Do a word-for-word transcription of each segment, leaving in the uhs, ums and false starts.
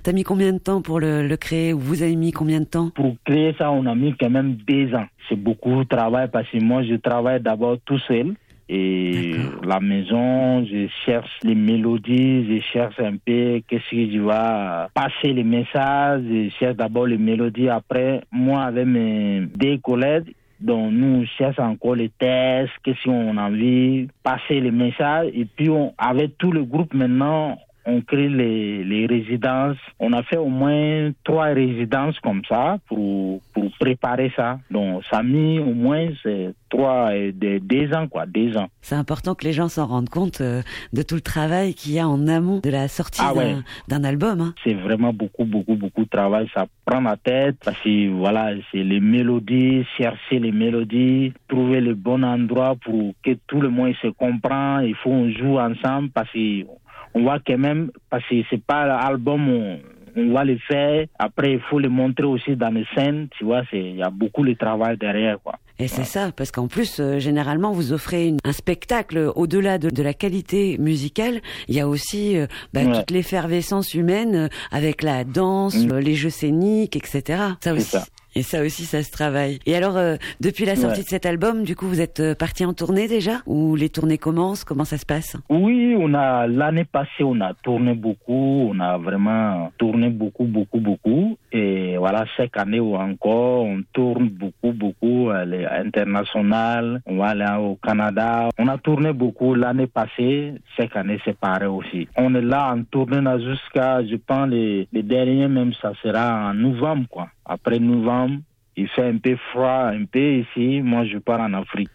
T'as mis combien de temps pour le, le créer, ou vous avez mis combien de temps? Pour créer ça, on a mis quand même deux ans. C'est beaucoup de travail parce que moi, je travaille d'abord tout seul. Et D'accord. La maison, je cherche les mélodies, je cherche un peu qu'est-ce que je vais passer les messages, je cherche d'abord les mélodies. Après, moi, avec mes deux collègues, donc nous cherchons encore les tests, qu'est-ce qu'on a envie, passer les messages. Et puis, on, avec tout le groupe maintenant, on crée les, les résidences. On a fait au moins trois résidences comme ça pour, pour préparer ça. Donc, ça a mis au moins c'est trois, de, deux ans, quoi, deux ans. C'est important que les gens s'en rendent compte euh, de tout le travail qu'il y a en amont de la sortie ah, d'un, ouais. d'un album. Hein. C'est vraiment beaucoup, beaucoup, beaucoup de travail. Ça prend la tête parce que, voilà, c'est les mélodies, chercher les mélodies, trouver le bon endroit pour que tout le monde se comprenne. Il faut qu'on joue ensemble parce que on voit quand même, parce que c'est pas l'album, on, on va le faire. Après, il faut le montrer aussi dans les scènes. Tu vois, il y a beaucoup de travail derrière, quoi. Et c'est ouais. ça, parce qu'en plus, euh, généralement, vous offrez une, un spectacle au-delà de, de la qualité musicale. Il y a aussi euh, bah, ouais. toute l'effervescence humaine euh, avec la danse, mmh. euh, les jeux scéniques, et cetera. Ça aussi. Ça. Et ça aussi, ça se travaille. Et alors, euh, depuis la sortie ouais. de cet album, du coup, vous êtes euh, parti en tournée déjà? Ou les tournées commencent? Comment ça se passe? Oui, on a l'année passée, on a tourné beaucoup. On a vraiment tourné beaucoup, beaucoup, beaucoup. Et voilà, chaque année ou encore, on tourne beaucoup, beaucoup à l'international. On va aller au Canada. On a tourné beaucoup l'année passée. Chaque année, c'est pareil aussi. On est là en tournée jusqu'à, je pense, les, les derniers, même ça sera en novembre, quoi. Après novembre, il fait un peu froid, un peu ici. Moi, je pars en Afrique.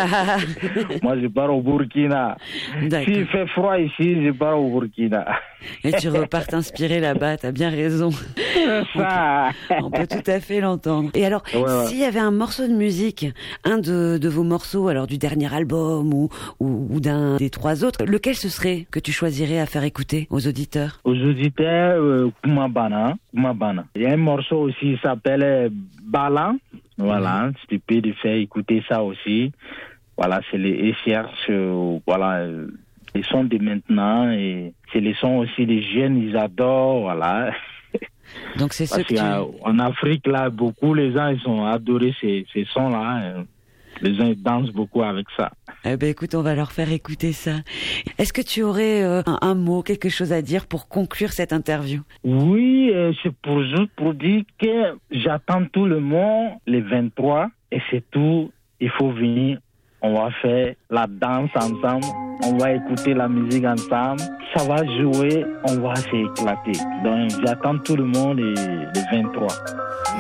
Moi, je pars au Burkina. S'il fait froid ici, je pars au Burkina. Et tu repars t'inspirer là-bas, t'as bien raison. Ça. On, peut, on peut tout à fait l'entendre. Et alors, ouais, ouais. s'il y avait un morceau de musique, un de, de vos morceaux, alors du dernier album ou, ou, ou d'un des trois autres, lequel ce serait que tu choisirais à faire écouter aux auditeurs? Aux auditeurs, euh, Kumabana. Kumabana. Il y a un morceau aussi qui s'appelle Bala. Voilà, mmh. tu peux lui faire écouter ça aussi. Voilà, c'est les recherches, euh, voilà, les sons de maintenant et c'est les sons aussi des jeunes, ils adorent, voilà. Donc c'est ce que tu... En Afrique, là, beaucoup, les gens, ils ont adoré ces, ces sons-là. Les gens ils dansent beaucoup avec ça. Eh ben écoute, on va leur faire écouter ça. Est-ce que tu aurais euh, un, un mot, quelque chose à dire pour conclure cette interview? Oui, euh, c'est pour juste pour dire que j'attends tout le monde les vingt-trois et c'est tout. Il faut venir. On va faire la danse ensemble. On va écouter la musique ensemble. Ça va jouer. On va s'éclater. Donc j'attends tout le monde les, les vingt-trois.